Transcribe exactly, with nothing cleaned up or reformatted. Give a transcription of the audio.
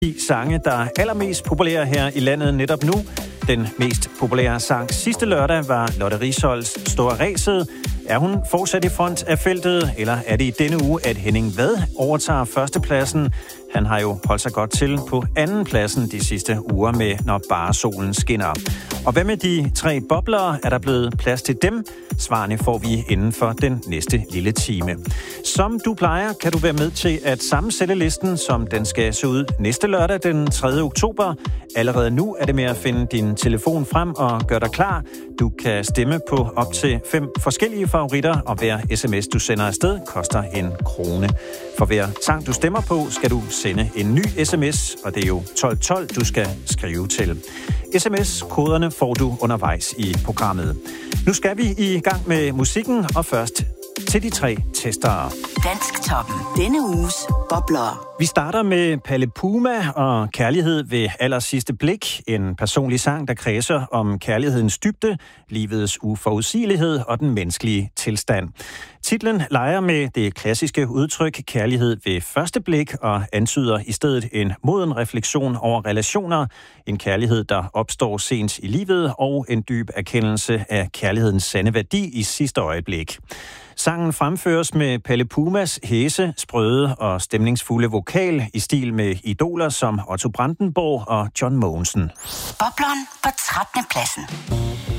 De sange, der er allermest populære her i landet netop nu. Den mest populære sang sidste lørdag var Lotte Risholds Store Ræset. Er hun fortsat i front af feltet, eller er det i denne uge, at Henning Vad overtager førstepladsen? Han har jo holdt sig godt til på andenpladsen de sidste uger med Når bare solen skinner. Og hvad med de tre boblere? Er der blevet plads til dem? Svarene får vi inden for den næste lille time. Som du plejer, kan du være med til at sammensætte listen, som den skal se ud næste lørdag den tredje oktober. Allerede nu er det med at finde din telefon frem og gøre dig klar. Du kan stemme på op til fem forskellige favoritter, og hver sms, du sender afsted, koster en krone. For hver sang, du stemmer på, skal du sende en ny sms, og det er jo tolv tolv, du skal skrive til. sms-koderne får du undervejs i programmet. Nu skal vi i gang med musikken, og først til de tre testere. Dansktoppen. Denne uges bobler. Vi starter med Palle Puma og Kærlighed ved allersidste blik. En personlig sang, der kredser om kærlighedens dybde, livets uforudsigelighed og den menneskelige tilstand. Titlen leger med det klassiske udtryk kærlighed ved første blik og antyder i stedet en moden refleksion over relationer, en kærlighed, der opstår sent i livet og en dyb erkendelse af kærlighedens sande værdi i sidste øjeblik. Sangen fremføres med Palle Pumas hæse, sprøde og stemningsfulde vokal i stil med idoler som Otto Brandenburg og John Mogensen. Bobleren på trettende pladsen.